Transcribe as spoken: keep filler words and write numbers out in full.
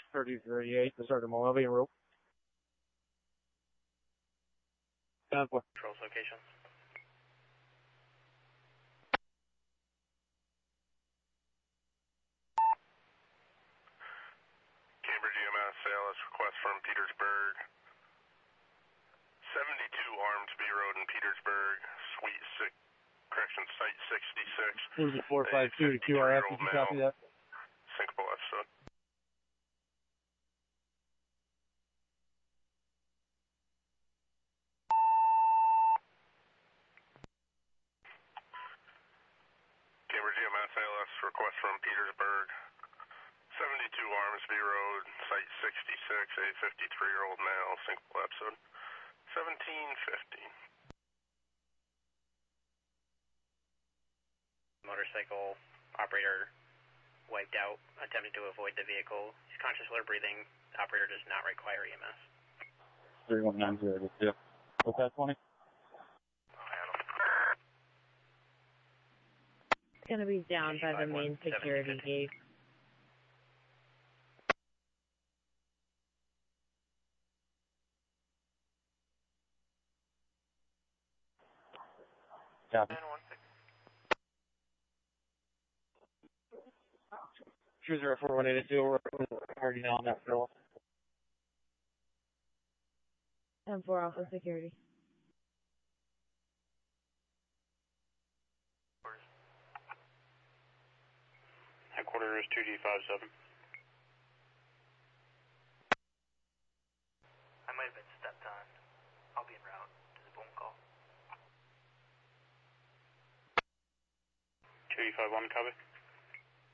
thirty thirty-eight, the Sergeant Malavi en route. ten four. Controls location. Cambridge E M S, A L S request from Petersburg. seventy-two armed B Road in Petersburg, Suite six, correction, Site sixty-six. Elizabeth four five two to Q R F, did you copy that? Syncopal episode. Cambridge E M S, A L S request from Petersburg. seventy-two Armsby Road, Site sixty-six, a fifty-three-year-old male, syncopal episode. seventeen fifty. Motorcycle operator wiped out, attempting to avoid the vehicle. He's conscious, low breathing. The operator does not require E M S. three one nine zero, yeah. What's that, twenty? It's going to be down by the main security gate. Copy. two zero four one eight two, we're already on that fill. ten four Alpha Security. Headquarters two D five seven. I might have been stepped on. I'll be en route to the phone call. two D five one, copy.